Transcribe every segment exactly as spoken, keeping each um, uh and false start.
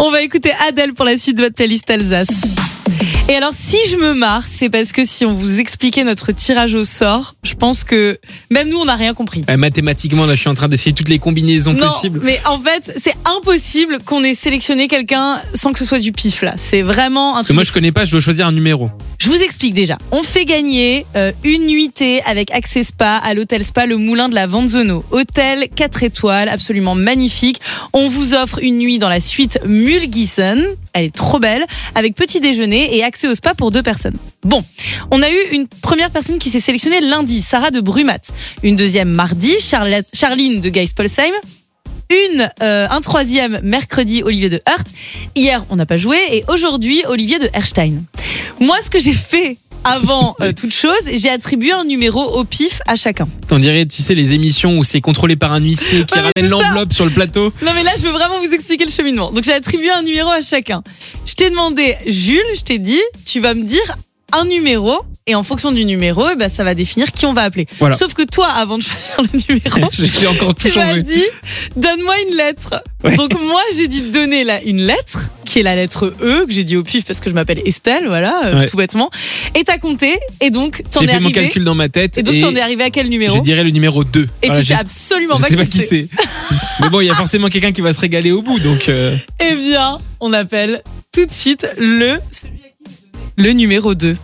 On va écouter Adèle pour la suite de votre playlist Alsace. Et alors, si je me marre, c'est parce que si on vous expliquait notre tirage au sort, je pense que même nous, on n'a rien compris. Euh, mathématiquement, là, je suis en train d'essayer toutes les combinaisons non, possibles. Mais en fait, c'est impossible qu'on ait sélectionné quelqu'un sans que ce soit du pif, là. C'est vraiment un Parce que truc. moi, je connais pas, je dois choisir un numéro. Je vous explique déjà. On fait gagner euh, une nuitée avec accès spa à l'hôtel spa Le Moulin de la Vanzono. Hôtel quatre étoiles, absolument magnifique. On vous offre une nuit dans la suite Mulgisen. Elle est trop belle, avec petit déjeuner et accès au spa pour deux personnes. Bon, on a eu une première personne qui s'est sélectionnée lundi, Sarah de Brumat. Une deuxième mardi, Charlotte, Charline de Geisполsheim. Une, euh, un troisième mercredi, Olivier de Hurt. Hier, on n'a pas joué. Et aujourd'hui, Olivier de Erstein. Moi, ce que j'ai fait avant euh, toute chose, j'ai attribué un numéro au pif à chacun. On dirait, tu sais, les émissions où c'est contrôlé par un huissier qui Ouais, ramène l'enveloppe sur le plateau. Non mais là, je veux vraiment vous expliquer le cheminement. Donc j'ai attribué un numéro à chacun. Je t'ai demandé, Jules, je t'ai dit, tu vas me dire un numéro et en fonction du numéro, eh ben, ça va définir qui on va appeler. Voilà. Sauf que toi, avant de choisir le numéro, j'ai encore tout tu changé. m'as dit, donne-moi une lettre. Ouais. Donc moi, j'ai dû te donner là une lettre, qui est la lettre E, que j'ai dit au pif parce que je m'appelle Estelle, voilà, euh, ouais. tout bêtement. Et t'as compté, et donc t'en es arrivé. J'ai fait mon calcul dans ma tête. Et donc t'en es arrivé à quel numéro? Je dirais le numéro deux. Et voilà, tu sais absolument je pas, sais qui, pas qui c'est. Mais bon, il y a forcément quelqu'un qui va se régaler au bout, donc. Euh... Eh bien, on appelle tout de suite le, le numéro deux.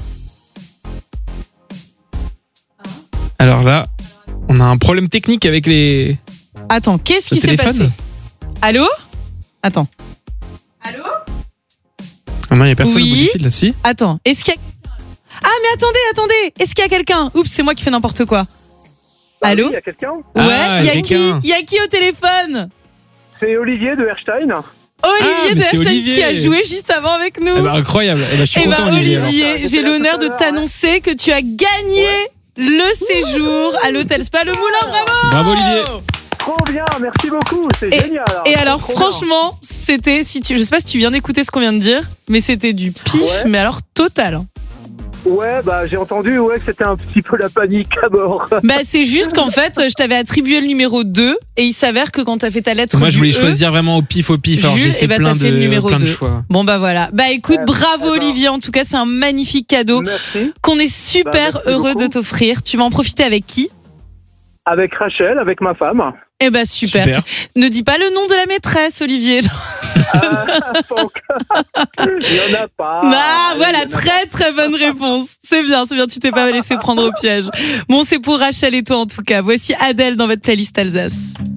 Alors là, on a un problème technique avec les. Attends, qu'est-ce qui s'est passé? Allô? Attends. Allô? Ah non, il n'y a personne oui. au bout du fil là, si. Attends, est-ce qu'il y a. Ah, mais attendez, attendez! Est-ce qu'il y a quelqu'un? Oups, c'est moi qui fais n'importe quoi. Ah, Allô? il y a quelqu'un? Ouais, ah, il y a qui? Il y a qui au téléphone? C'est Olivier de Erstein. Olivier ah, de Erstein Olivier. qui a joué juste avant avec nous. Eh ben, incroyable. Eh ben, je suis eh content, ben, Olivier. Olivier, j'ai l'honneur de t'annoncer que tu as gagné ouais. le séjour à l'hôtel Spa Le Moulin. Bravo! Bravo, Olivier. Trop bien, merci beaucoup, c'est et, génial. Et alors, franchement, bien. c'était, si tu, je sais pas si tu viens d'écouter ce qu'on vient de dire, mais c'était du pif, ouais. mais alors total. Ouais, bah j'ai entendu ouais, que c'était un petit peu la panique à bord. Bah c'est juste qu'en fait, je t'avais attribué le numéro deux et il s'avère que quand t'as fait ta lettre moi je voulais du choisir e, vraiment au pif au pif, alors Jules, j'ai fait, bah, plein, t'as de, fait le numéro plein deux. de choix. Bon bah voilà, bah écoute, ouais, bravo bah, Olivier, en tout cas c'est un magnifique cadeau merci. qu'on est super bah, heureux beaucoup. de t'offrir. Tu vas en profiter avec qui? Avec Rachel, avec ma femme. Eh ben super. super. Ne dis pas le nom de la maîtresse, Olivier. Ah, il n'y en a pas. Ah, voilà, très très bonne réponse. C'est bien, c'est bien, tu t'es pas laissé prendre au piège. Bon, c'est pour Rachel et toi en tout cas. Voici Adèle dans votre playlist Alsace.